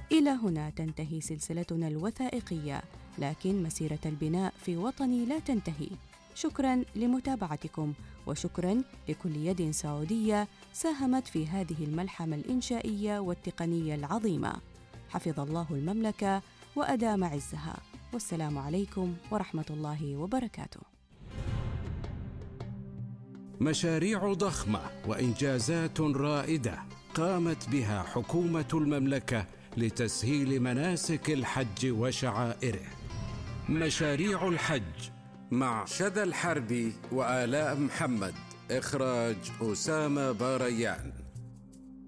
إلى هنا تنتهي سلسلتنا الوثائقية، لكن مسيرة البناء في وطني لا تنتهي. شكراً لمتابعتكم، وشكراً لكل يد سعودية ساهمت في هذه الملحمة الإنشائية والتقنية العظيمة. حفظ الله المملكة وأدام عزها، والسلام عليكم ورحمة الله وبركاته. مشاريع ضخمة وإنجازات رائدة قامت بها حكومة المملكة لتسهيل مناسك الحج وشعائره. مشاريع الحج مع شذى الحربي وآلاء محمد. إخراج أسامة باريان.